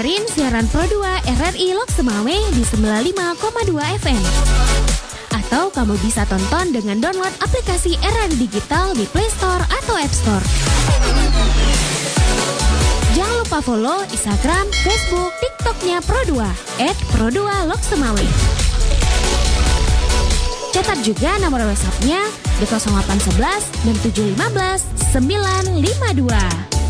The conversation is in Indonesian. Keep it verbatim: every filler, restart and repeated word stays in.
dengerin siaran Pro dua R R I Lok Semawe di sembilan puluh lima koma dua F M. Atau kamu bisa tonton dengan download aplikasi R R I Digital di Play Store atau App Store. Jangan lupa follow Instagram, Facebook, TikTok-nya Pro dua et pro dua Lok Semawe. Catat juga nomor WhatsApp-nya di nol delapan satu satu dan tujuh lima sembilan lima dua.